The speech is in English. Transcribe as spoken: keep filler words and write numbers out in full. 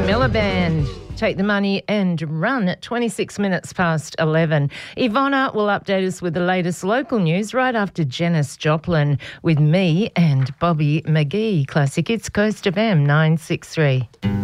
Miller Band. Take the money and run at twenty-six minutes past eleven. Ivana will update us with the latest local news right after Janice Joplin with me and Bobby McGee. Classic Hits, Coast F M nine six three.